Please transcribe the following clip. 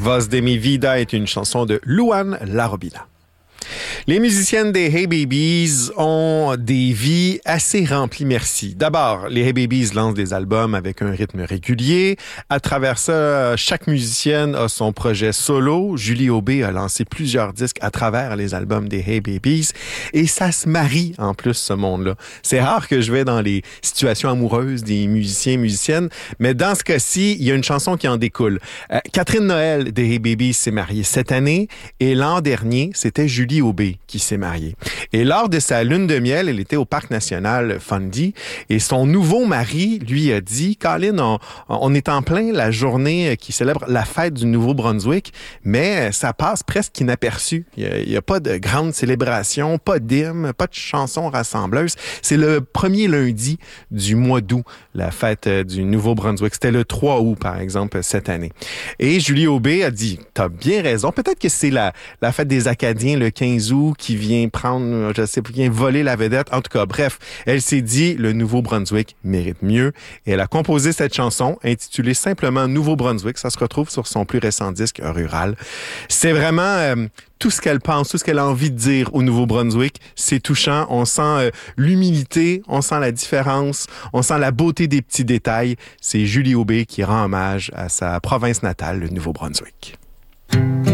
Voz de mi vida est une chanson de Luan Larobina. Les musiciennes des Hey Babies ont des vies assez remplies, merci. D'abord, les Hey Babies lancent des albums avec un rythme régulier. À travers ça, chaque musicienne a son projet solo. Julie Aubé a lancé plusieurs disques à travers les albums des Hey Babies. Et ça se marie, en plus, ce monde-là. C'est rare que je vais dans les situations amoureuses des musiciens, musiciennes, mais dans ce cas-ci, il y a une chanson qui en découle. Catherine Noël des Hey Babies s'est mariée cette année, et l'an dernier, c'était Julie Aubé qui s'est mariée. Et lors de sa lune de miel, elle était au Parc national Fundy, et son nouveau mari lui a dit, Colin, on est en plein la journée qui célèbre la fête du Nouveau-Brunswick, mais ça passe presque inaperçu. Il y a pas de grande célébration, pas d'hymne, pas de chansons rassembleuses. C'est le premier lundi du mois d'août, la fête du Nouveau-Brunswick. C'était le 3 août, par exemple, cette année. Et Julie Aubé a dit, t'as bien raison, peut-être que c'est la fête des Acadiens le 15 août qui vient prendre, je sais pas, qui vient voler la vedette. En tout cas, bref, elle s'est dit, le Nouveau-Brunswick mérite mieux. Et elle a composé cette chanson intitulée simplement Nouveau-Brunswick. Ça se retrouve sur son plus récent disque Rural. C'est vraiment tout ce qu'elle pense, tout ce qu'elle a envie de dire au Nouveau-Brunswick. C'est touchant. On sent l'humilité, on sent la différence, on sent la beauté des petits détails. C'est Julie Aubé qui rend hommage à sa province natale, le Nouveau-Brunswick.